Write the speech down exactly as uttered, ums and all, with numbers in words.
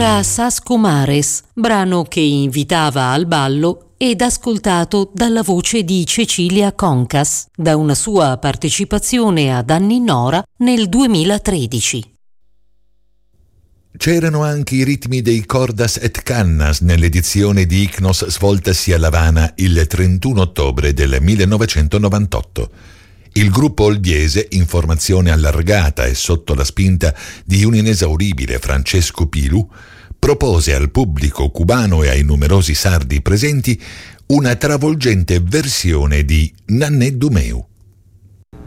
era Sasco Mares, brano che invitava al ballo ed ascoltato dalla voce di Cecilia Concas, da una sua partecipazione ad Anni Nora nel duemilatredici. C'erano anche i ritmi dei Cordas et Cannas nell'edizione di Ichnos svoltasi a L'Avana il trentuno ottobre del millenovecentonovantotto. Il gruppo olbiese, in formazione allargata e sotto la spinta di un inesauribile Francesco Pilu, propose al pubblico cubano e ai numerosi sardi presenti una travolgente versione di Nannè Dumeu.